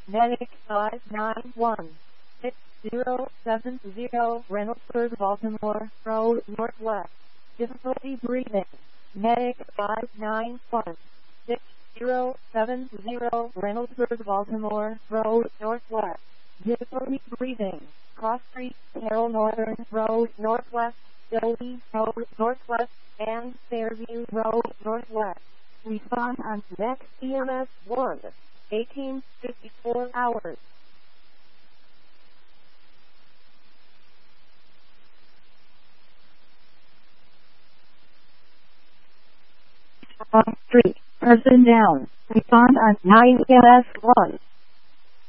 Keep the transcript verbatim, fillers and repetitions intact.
Medic five nine one six zero seven zero, Reynoldsburg, Baltimore Road, Northwest. Difficulty breathing. Medic five nine one six zero seven zero, Reynoldsburg, Baltimore Road, Northwest. Difficulty breathing. Cross Street, Carroll Northern Road, Northwest. Dilley Road, Northwest, and Fairview Road, Northwest. Respond on next E M S one, eighteen fifty-four hours. On street, person down. Respond on nine E M S one.